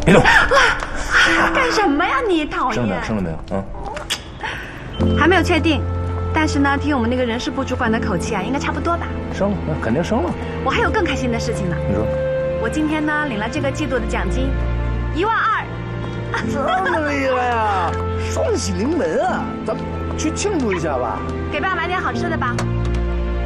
别动！ 干什么呀你？讨厌！ 生了没有？啊？ 还没有确定，但是呢，听我们那个人事部主管的口气啊，应该差不多吧。 生了，那肯定生了。 我还有更开心的事情呢。 你说？ 我今天呢领了这个季度的奖金，12000。 这么厉害啊！双喜临门啊！咱们去庆祝一下吧。 给爸买点好吃的吧。